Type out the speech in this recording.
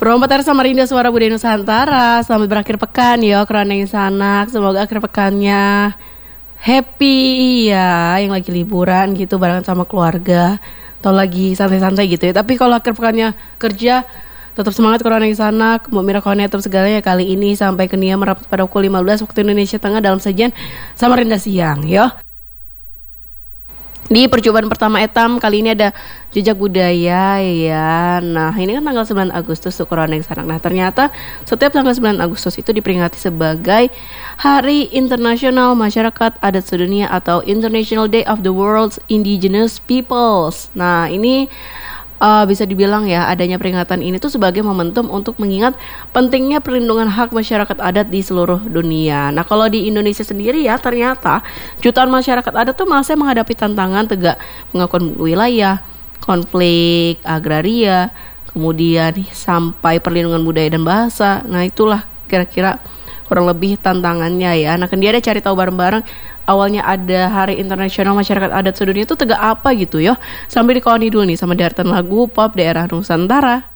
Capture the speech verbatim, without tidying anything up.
Rompat Tersa Samarinda Suara Budaya Nusantara. Selamat berakhir pekan ya Keroneng Sanak. Semoga akhir pekannya happy ya, yang lagi liburan gitu bareng sama keluarga atau lagi santai-santai gitu ya. Tapi kalau akhir pekannya kerja, tetap semangat Keroneng Sanak. Mau mira konetop segalanya kali ini sampai ke Nia merapat pada pukul lima belas waktu Indonesia Tengah dalam sajian Samarinda Siang ya. Di percobaan pertama etam kali ini ada jejak budaya ya. Nah ini kan tanggal sembilan Agustus tuh Keroneng Sanak. Nah ternyata setiap tanggal sembilan Agustus itu diperingati sebagai Hari Internasional Masyarakat Adat Sedunia atau International Day of the World's Indigenous Peoples. Nah ini Uh, bisa dibilang ya adanya peringatan ini tuh sebagai momentum untuk mengingat pentingnya perlindungan hak masyarakat adat di seluruh dunia. Nah kalau di Indonesia sendiri ya ternyata jutaan masyarakat adat tuh masih menghadapi tantangan tegak pengakuan wilayah, konflik agraria, kemudian sampai perlindungan budaya dan bahasa. Nah itulah kira-kira kurang lebih tantangannya ya. Nah kan dia ada cari tahu bareng-bareng. Awalnya ada Hari Internasional Masyarakat Adat Sedunia itu tegak apa gitu ya. Sambil dikawani dulu nih sama deretan lagu pop daerah Nusantara.